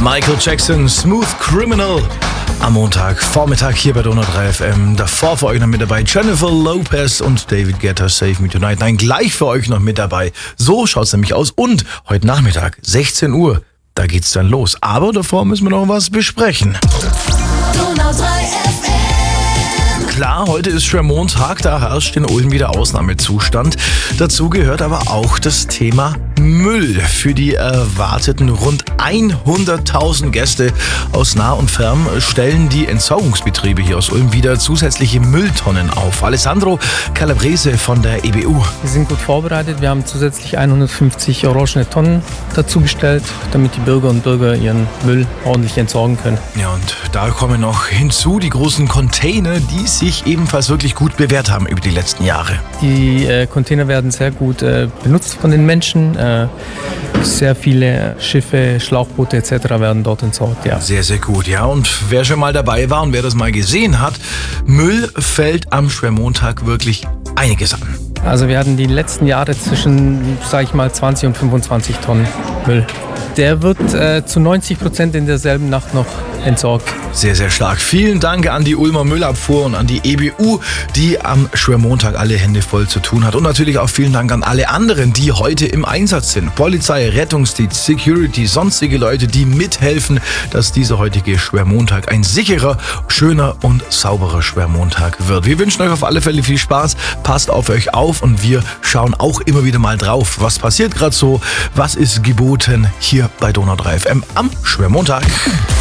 Michael Jackson, Smooth Criminal. Am Montagvormittag hier bei Donau 3 FM. Davor für euch noch mit dabei Jennifer Lopez und David Guetta, Save Me Tonight. Nein, gleich für euch noch mit dabei. So schaut's nämlich aus. Und heute Nachmittag, 16 Uhr, da geht's dann los. Aber davor müssen wir noch was besprechen. Donau 3 FM. Klar, heute ist Schwermontag, da herrscht in Ulm wieder Ausnahmezustand. Dazu gehört aber auch das Thema Müll. Für die erwarteten rund 100.000 Gäste aus nah und fern stellen die Entsorgungsbetriebe hier aus Ulm wieder zusätzliche Mülltonnen auf. Alessandro Calabrese von der EBU. Wir sind gut vorbereitet. Wir haben zusätzlich 150 orangene Tonnen dazugestellt, damit die Bürger und Bürger ihren Müll ordentlich entsorgen können. Ja, und da kommen noch hinzu die großen Container, die sich ebenfalls wirklich gut bewährt haben über die letzten Jahre. Die Container werden sehr gut benutzt von den Menschen. Sehr viele Schiffe, Schlauchboote etc. werden dort entsorgt, ja. Sehr, sehr gut, ja. Und wer schon mal dabei war und wer das mal gesehen hat, Müll fällt am Schwermontag wirklich einiges an. Also wir hatten die letzten Jahre zwischen, sage ich mal, 20 und 25 Tonnen Müll. Der wird zu 90% in derselben Nacht noch entsorgt. Sehr, sehr stark. Vielen Dank an die Ulmer Müllabfuhr und an die EBU, die am Schwermontag alle Hände voll zu tun hat. Und natürlich auch vielen Dank an alle anderen, die heute im Einsatz sind. Polizei, Rettungsdienst, Security, sonstige Leute, die mithelfen, dass dieser heutige Schwermontag ein sicherer, schöner und sauberer Schwermontag wird. Wir wünschen euch auf alle Fälle viel Spaß. Passt auf euch auf und wir schauen auch immer wieder mal drauf, was passiert gerade so, was ist geboten hier bei Donau 3 FM am Schwermontag.